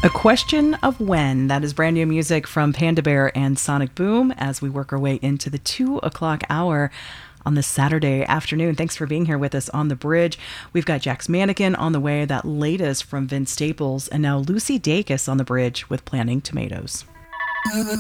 A Question of When. That is brand new music from Panda Bear and Sonic Boom as we work our way into the 2 o'clock hour on this Saturday afternoon. Thanks for being here with us on The Bridge. We've got Jack's Mannequin on the way, that latest from Vince Staples, and now Lucy Dacus on The Bridge with Planting Tomatoes.